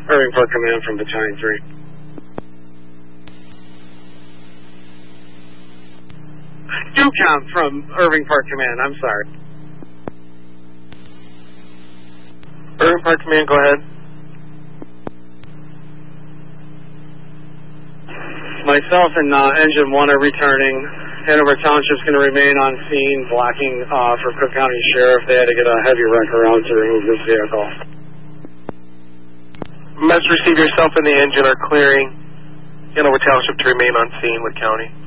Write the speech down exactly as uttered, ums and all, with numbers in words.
Irving Park Command from Battalion three. Do count from Irving Park Command, I'm sorry. Irving Park Command, go ahead. Myself and uh, Engine one are returning. Hanover Township's going to remain on scene, blocking uh, for Cook County Sheriff. They had to get a heavy wreck around to remove this vehicle. Message received, yourself and the engine are clearing Hanover Township to remain on scene with County.